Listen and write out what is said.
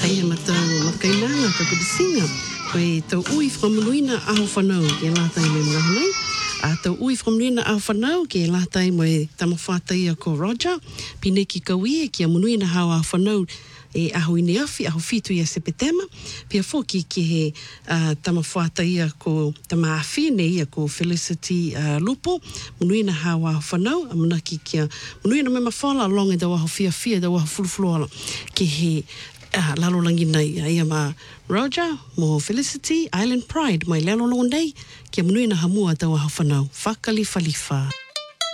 Hei he matau makainanga ka kubisinga. Koe tau ui whakamunuina aho whanau ke lātai me mga hanei. Tau ui whakamunuina aho whanau ke lātai mo tamawhātai ko Roger. Pine ki kauie ki a munuina hao aho whanau e aho ine awhi, aho fitu i a Sepetema. Pia fōki ki he tamawhātai ko tamawhi ne ia ko Felicity Lupo. Munuina hao aho whanau. A manaki kia munuina me mawhala along e da waho fia da waho fulufuluala. Ke he lalolangi nei, ia ma Roger, mo Felicity, Island Pride, mai lalolangi nei, kia munuina hamua tau aho whanau. Whakaliwhaliwha.